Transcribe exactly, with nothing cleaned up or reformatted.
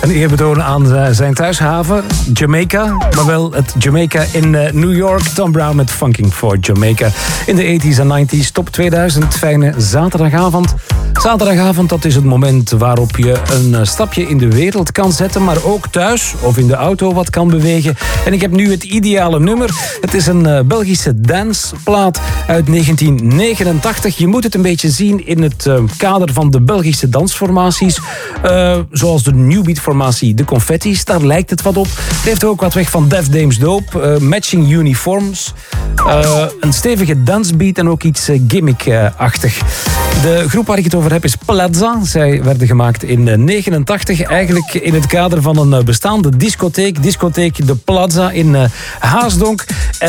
En eerbetoon aan uh, zijn thuishaven, Jamaica. Maar wel het Jamaica in uh, New York. Tom Brown met Funking for Jamaica. In de tachtiger en negentiger, top tweeduizend. Fijne zaterdagavond. Zaterdagavond, dat is het moment waarop je een uh, stapje in de wereld kan zetten. Maar ook thuis of in de auto wat kan bewegen. En ik heb nu het ideale nummer. Het is een uh, Belgische danceplaat uit negentien negenentachtig. Je moet het een beetje zien in het uh, kader van de Belgische dansformaties. Uh, zoals de New Beat formatie De Confetti's. Daar lijkt het wat op. Het heeft ook wat weg van Def Dames Dope. Uh, matching uniforms. Uh, een stevige dansbeat en ook iets uh, gimmick-achtig. De groep waar ik het over heb is Plaza. Zij werden gemaakt in negentien negenentachtig. Eigenlijk in het kader van een bestaande discotheek. Discotheek De Plaza in uh, Haasdonk. En